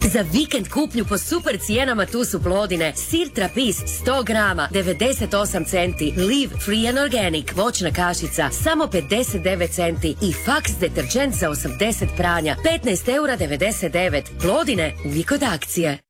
Za vikend kupnju po super cijenama tu su Plodine. Sir Trapis 100 grama, 98 centi. Live Free and Organic, voćna kašica, samo 59 centi. I Fax deterđent za 80 pranja, 15,99 €. Plodine, uvijek od akcije.